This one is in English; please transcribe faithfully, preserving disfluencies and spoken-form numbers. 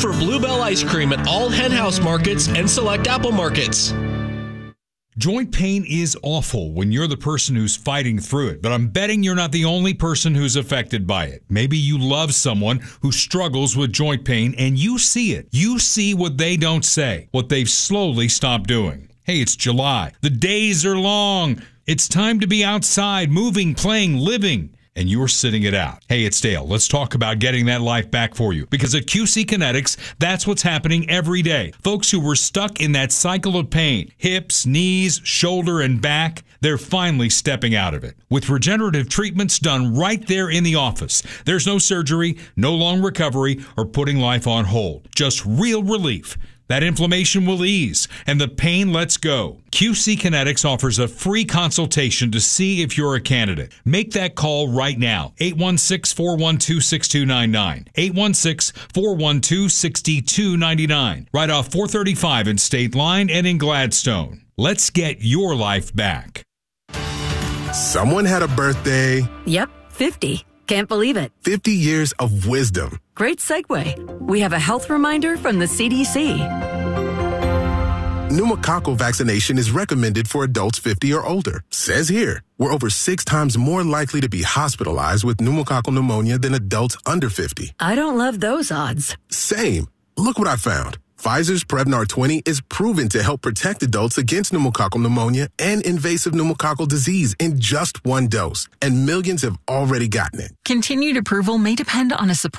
for Bluebell ice cream at all Hen House markets and select Apple markets. Joint pain is awful when you're the person who's fighting through it, but I'm betting you're not the only person who's affected by it. Maybe you love someone who struggles with joint pain and you see it. You see what they don't say, what they've slowly stopped doing. Hey, it's July. The days are long. It's time to be outside, moving, playing, living. And you're sitting it out. Hey, it's Dale. Let's talk about getting that life back for you. Because at Q C Kinetics, that's what's happening every day. Folks who were stuck in that cycle of pain, hips, knees, shoulder, and back, they're finally stepping out of it. With regenerative treatments done right there in the office. There's no surgery, no long recovery, or putting life on hold. Just real relief. That inflammation will ease, and the pain lets go. Q C Kinetics offers a free consultation to see if you're a candidate. Make that call right now. eight one six, four one two, six two nine nine. eight one six, four one two, six two nine nine. Right off four thirty-five in State Line and in Gladstone. Let's get your life back. Someone had a birthday. Yep, fifty. Can't believe it. fifty years of wisdom. Great segue. We have a health reminder from the C D C. Pneumococcal vaccination is recommended for adults fifty or older. Says here, we're over six times more likely to be hospitalized with pneumococcal pneumonia than adults under fifty. I don't love those odds. Same. Look what I found. Pfizer's Prevnar twenty is proven to help protect adults against pneumococcal pneumonia and invasive pneumococcal disease in just one dose. And millions have already gotten it. Continued approval may depend on a support